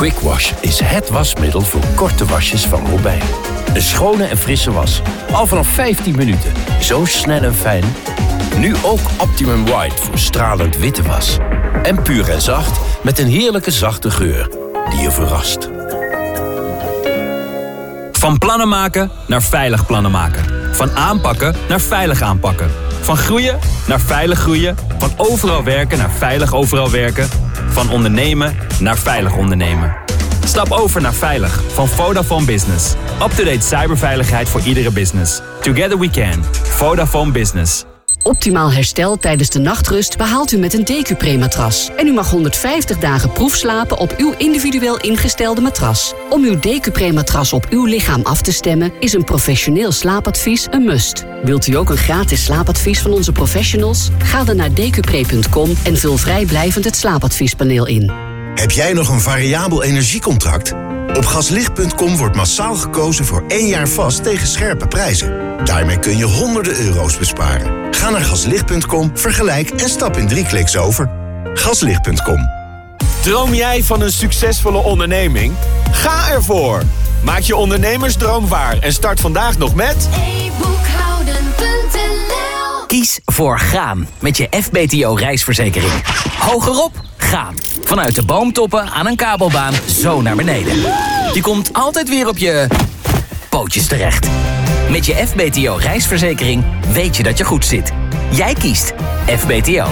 Quick Wash is het wasmiddel voor korte wasjes van Robijn. Een schone en frisse was. Al vanaf 15 minuten. Zo snel en fijn. Nu ook Optimum White voor stralend witte was. En puur en zacht met een heerlijke zachte geur die je verrast. Van plannen maken naar veilig plannen maken. Van aanpakken naar veilig aanpakken. Van groeien naar veilig groeien. Van overal werken naar veilig overal werken. Van ondernemen naar veilig ondernemen. Stap over naar Veilig van Vodafone Business. Up-to-date cyberveiligheid voor iedere business. Together we can. Vodafone Business. Optimaal herstel tijdens de nachtrust behaalt u met een DQ-Pre-matras. En u mag 150 dagen proefslapen op uw individueel ingestelde matras. Om uw DQ-Pre-matras op uw lichaam af te stemmen is een professioneel slaapadvies een must. Wilt u ook een gratis slaapadvies van onze professionals? Ga dan naar dqpre.com en vul vrijblijvend het slaapadviespaneel in. Heb jij nog een variabel energiecontract? Op gaslicht.com wordt massaal gekozen voor 1 jaar vast tegen scherpe prijzen. Daarmee kun je honderden euro's besparen. Ga naar gaslicht.com, vergelijk en stap in 3 kliks over. Gaslicht.com. Droom jij van een succesvolle onderneming? Ga ervoor! Maak je ondernemersdroom waar en start vandaag nog met... e-boekhouden.nl. Kies voor gaan met je FBTO reisverzekering. Hogerop, gaan. Vanuit de boomtoppen aan een kabelbaan zo naar beneden. Je komt altijd weer op je pootjes terecht. Met je FBTO reisverzekering weet je dat je goed zit. Jij kiest FBTO.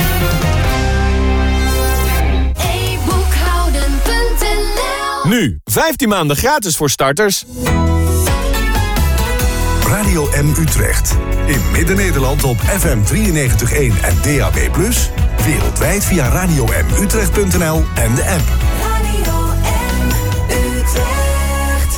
e-boekhouden.nl. Nu, 15 maanden gratis voor starters. Radio M Utrecht. In Midden-Nederland op FM 93.1 en DAB+. Wereldwijd via radiomutrecht.nl en de app. Radio M Utrecht.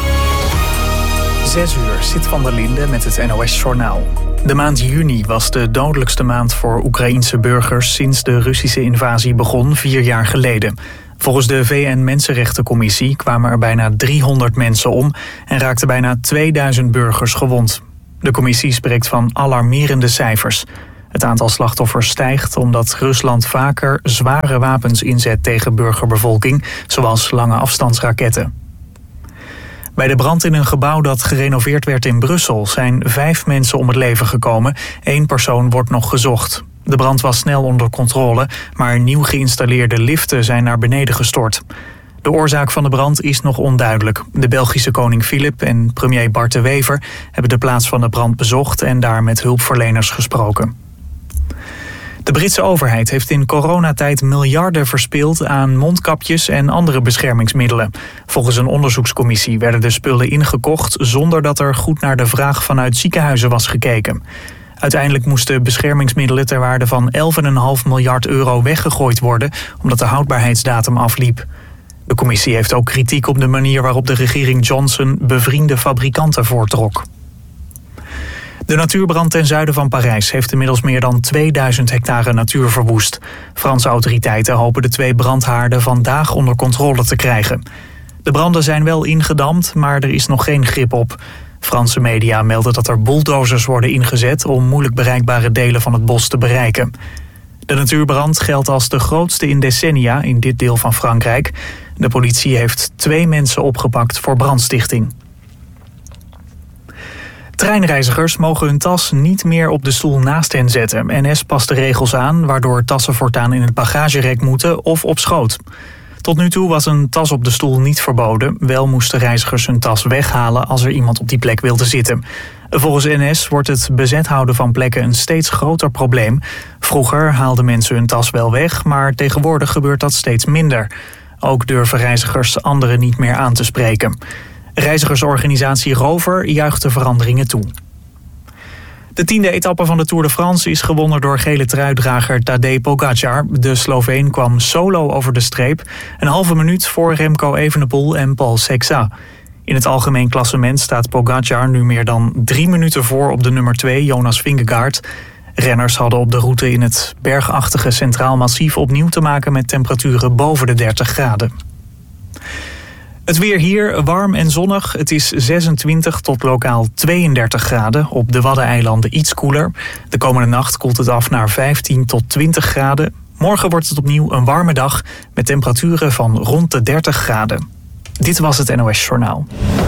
6 uur, Sit van der Linde met het NOS-journaal. De maand juni was de dodelijkste maand voor Oekraïense burgers sinds de Russische invasie begon 4 jaar geleden. Volgens de VN-Mensenrechtencommissie kwamen er bijna 300 mensen om en raakten bijna 2000 burgers gewond. De commissie spreekt van alarmerende cijfers. Het aantal slachtoffers stijgt omdat Rusland vaker zware wapens inzet tegen burgerbevolking, zoals lange afstandsraketten. Bij de brand in een gebouw dat gerenoveerd werd in Brussel zijn 5 mensen om het leven gekomen. 1 persoon wordt nog gezocht. De brand was snel onder controle, maar nieuw geïnstalleerde liften zijn naar beneden gestort. De oorzaak van de brand is nog onduidelijk. De Belgische koning Filip en premier Bart de Wever hebben de plaats van de brand bezocht en daar met hulpverleners gesproken. De Britse overheid heeft in coronatijd miljarden verspild aan mondkapjes en andere beschermingsmiddelen. Volgens een onderzoekscommissie werden de spullen ingekocht zonder dat er goed naar de vraag vanuit ziekenhuizen was gekeken. Uiteindelijk moesten beschermingsmiddelen ter waarde van 11,5 miljard euro weggegooid worden omdat de houdbaarheidsdatum afliep. De commissie heeft ook kritiek op de manier waarop de regering Johnson bevriende fabrikanten voortrok. De natuurbrand ten zuiden van Parijs heeft inmiddels meer dan 2000 hectare natuur verwoest. Franse autoriteiten hopen de 2 brandhaarden vandaag onder controle te krijgen. De branden zijn wel ingedamd, maar er is nog geen grip op. Franse media melden dat er bulldozers worden ingezet om moeilijk bereikbare delen van het bos te bereiken. De natuurbrand geldt als de grootste in decennia in dit deel van Frankrijk. De politie heeft 2 mensen opgepakt voor brandstichting. Treinreizigers mogen hun tas niet meer op de stoel naast hen zetten. NS past de regels aan, waardoor tassen voortaan in het bagagerek moeten of op schoot. Tot nu toe was een tas op de stoel niet verboden. Wel moesten reizigers hun tas weghalen als er iemand op die plek wilde zitten. Volgens NS wordt het bezet houden van plekken een steeds groter probleem. Vroeger haalden mensen hun tas wel weg, maar tegenwoordig gebeurt dat steeds minder. Ook durven reizigers anderen niet meer aan te spreken. Reizigersorganisatie Rover juicht de veranderingen toe. De 10e etappe van de Tour de France is gewonnen door gele truidrager Tadej Pogačar. De Sloveen kwam solo over de streep, een halve minuut voor Remco Evenepoel en Paul Sexat. In het algemeen klassement staat Pogačar nu meer dan 3 minuten voor op de nummer 2 Jonas Vingegaard. Renners hadden op de route in het bergachtige Centraal Massief opnieuw te maken met temperaturen boven de 30 graden. Het weer hier, warm en zonnig. Het is 26 tot lokaal 32 graden. Op de Waddeneilanden iets koeler. De komende nacht koelt het af naar 15 tot 20 graden. Morgen wordt het opnieuw een warme dag met temperaturen van rond de 30 graden. Dit was het NOS Journaal.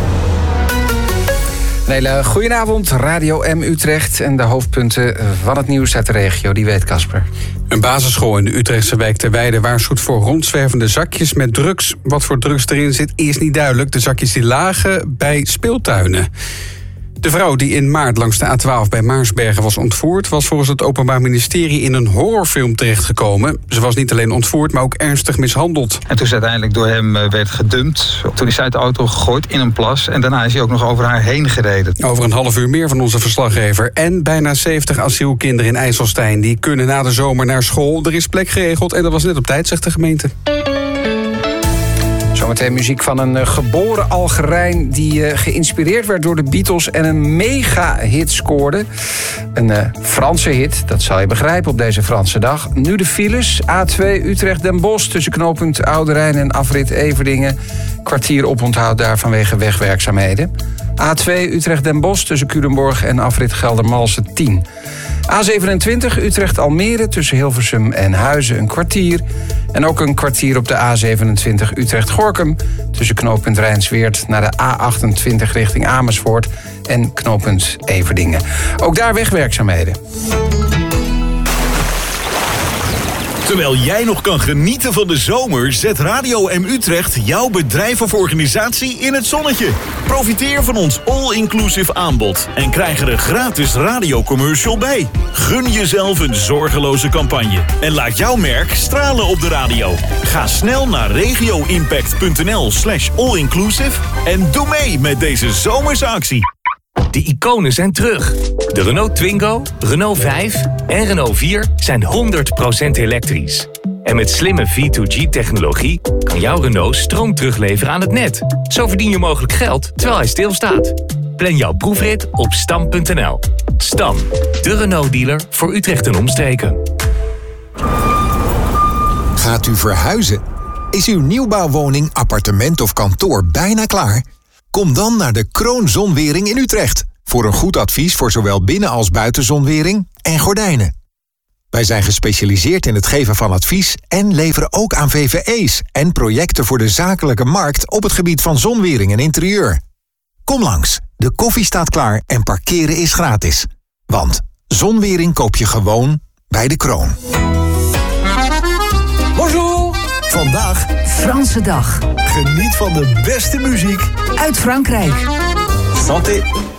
Een hele goedenavond, Radio M Utrecht. En de hoofdpunten van het nieuws uit de regio, die weet Casper. Een basisschool in de Utrechtse wijk Terweijde waarschuwt voor rondzwervende zakjes met drugs. Wat voor drugs erin zit, is niet duidelijk. De zakjes die lagen bij speeltuinen. De vrouw die in maart langs de A12 bij Maarsbergen was ontvoerd, was volgens het Openbaar Ministerie in een horrorfilm terechtgekomen. Ze was niet alleen ontvoerd, maar ook ernstig mishandeld. En toen ze uiteindelijk door hem werd gedumpt, toen is hij uit de auto gegooid in een plas. En daarna is hij ook nog over haar heen gereden. Over een half uur meer van onze verslaggever. En bijna 70 asielkinderen in IJsselstein. Die kunnen na de zomer naar school. Er is plek geregeld en dat was net op tijd, zegt de gemeente. Zometeen muziek van een geboren Algerijn die geïnspireerd werd door de Beatles en een mega-hit scoorde. Een Franse hit, dat zal je begrijpen op deze Franse dag. Nu de files, A2 Utrecht-Den Bosch tussen knooppunt Oude Rijn en afrit Everdingen. Kwartier oponthoud daar vanwege wegwerkzaamheden. A2 Utrecht-Den Bosch tussen Culemborg en afrit Geldermalsen 10. A27 Utrecht-Almere tussen Hilversum en Huizen een kwartier. En ook een kwartier op de A27 Utrecht-Gorkum tussen knooppunt Rijnsweert naar de A28 richting Amersfoort en knooppunt Everdingen. Ook daar wegwerkzaamheden. Terwijl jij nog kan genieten van de zomer, zet Radio M Utrecht jouw bedrijf of organisatie in het zonnetje. Profiteer van ons all-inclusive aanbod en krijg er een gratis radiocommercial bij. Gun jezelf een zorgeloze campagne en laat jouw merk stralen op de radio. Ga snel naar regioimpact.nl/allinclusive en doe mee met deze zomerse actie. De iconen zijn terug. De Renault Twingo, Renault 5 en Renault 4 zijn 100% elektrisch. En met slimme V2G-technologie kan jouw Renault stroom terugleveren aan het net. Zo verdien je mogelijk geld terwijl hij stilstaat. Plan jouw proefrit op stam.nl. Stam, de Renault-dealer voor Utrecht en omstreken. Gaat u verhuizen? Is uw nieuwbouwwoning, appartement of kantoor bijna klaar? Kom dan naar de Kroon Zonwering in Utrecht. Voor een goed advies voor zowel binnen- als buitenzonwering en gordijnen. Wij zijn gespecialiseerd in het geven van advies en leveren ook aan VVE's en projecten voor de zakelijke markt op het gebied van zonwering en interieur. Kom langs, de koffie staat klaar en parkeren is gratis. Want zonwering koop je gewoon bij de Kroon. Bonjour! Vandaag Franse dag. Geniet van de beste muziek uit Frankrijk. Santé!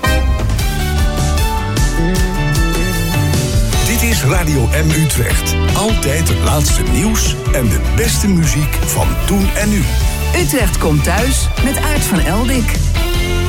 Dit is Radio M Utrecht. Altijd het laatste nieuws en de beste muziek van toen en nu. Utrecht komt thuis met Aart van Eldik.